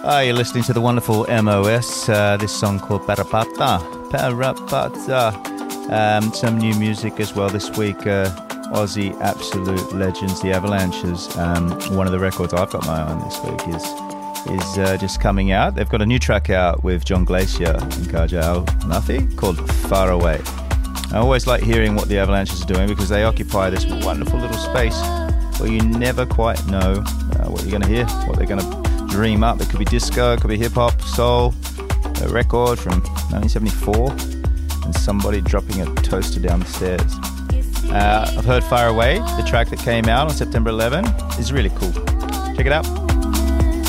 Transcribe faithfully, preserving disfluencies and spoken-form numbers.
Ah, you're listening to the wonderful M O S, uh, this song called Parapata. Parapata. Um, some new music as well this week. Uh, Aussie absolute legends, the Avalanches. Um, one of the records I've got my eye on this week is is uh, just coming out. They've got a new track out with John Glacier and Kajal Nafi called Far Away. I always like hearing what the Avalanches are doing because they occupy this wonderful little space where you never quite know uh, what you're going to hear, what they're going to dream up. It could be disco, it could be hip-hop, soul, a record from nineteen seventy-four, and somebody dropping a toaster down the stairs. Uh, I've heard Far Away, the track that came out on September eleventh, is really cool. Check it out.